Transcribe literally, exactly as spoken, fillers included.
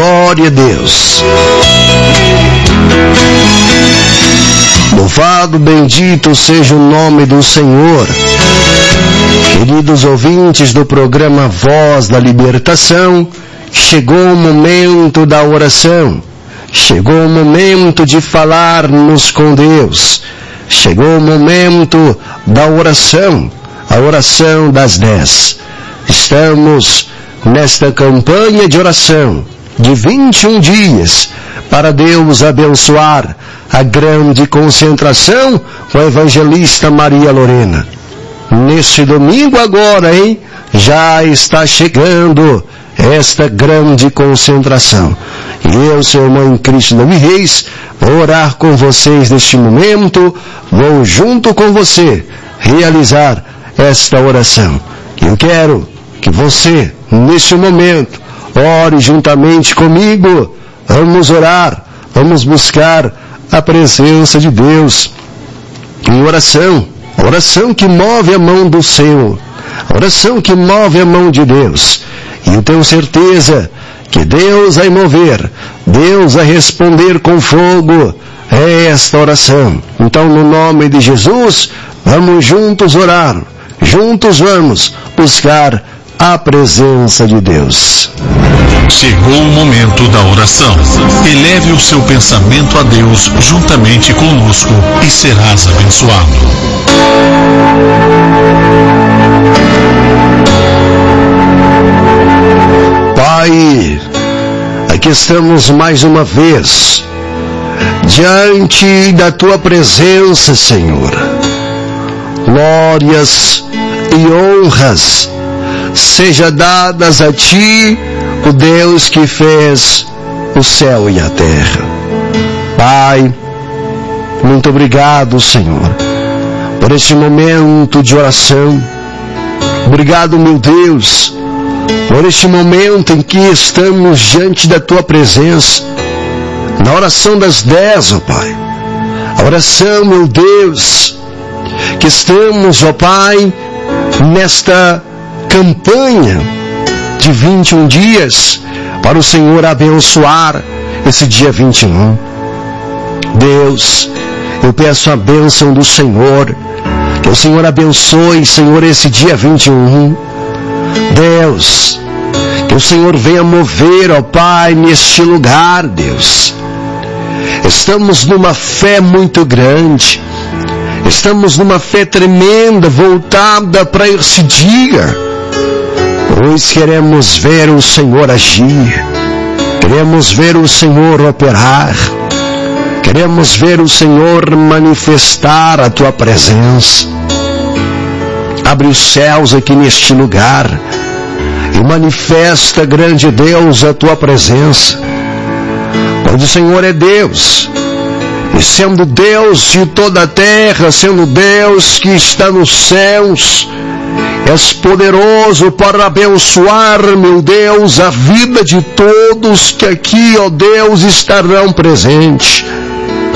Glória a Deus. Louvado, bendito seja o nome do Senhor. Queridos ouvintes do programa Voz da Libertação, chegou o momento da oração. Chegou o momento de falarmos com Deus. Chegou o momento da oração, a oração das dez. Estamos nesta campanha de oração de vinte e um dias para Deus abençoar a grande concentração com a evangelista Maria Lorena. Neste domingo agora, hein, já está chegando esta grande concentração. E eu, seu irmão em Cristo Davi Reis, vou orar com vocês neste momento, vou junto com você realizar esta oração. Eu quero que você, neste momento, ore juntamente comigo. Vamos orar, vamos buscar a presença de Deus em oração, a oração que move a mão do Senhor, a oração que move a mão de Deus. E eu tenho certeza que Deus vai mover, Deus vai responder com fogo a esta oração. Então, no nome de Jesus, vamos juntos orar, juntos vamos buscar a presença de Deus. Chegou o momento da oração. Eleve o seu pensamento a Deus juntamente conosco e serás abençoado. Pai, aqui estamos mais uma vez diante da Tua presença, Senhor. Glórias e honras seja dadas a Ti, o Deus que fez o céu e a terra. Pai, muito obrigado, Senhor, por este momento de oração. Obrigado, meu Deus, por este momento em que estamos diante da Tua presença, na oração das dez, ó Pai. A oração, meu Deus, que estamos, ó Pai, nesta campanha de vinte e um dias para o Senhor abençoar esse dia vinte e um. Deus, eu peço a bênção do Senhor, que o Senhor abençoe, Senhor, esse dia vinte e um. Deus, que o Senhor venha mover, ó Pai, neste lugar, Deus. Estamos numa fé muito grande, estamos numa fé tremenda, voltada para esse dia, pois queremos ver o Senhor agir, queremos ver o Senhor operar, queremos ver o Senhor manifestar a Tua presença. Abre os céus aqui neste lugar e manifesta, grande Deus, a Tua presença, pois o Senhor é Deus, e sendo Deus de toda a terra, sendo Deus que está nos céus, és poderoso para abençoar, meu Deus, a vida de todos que aqui, ó Deus, estarão presentes.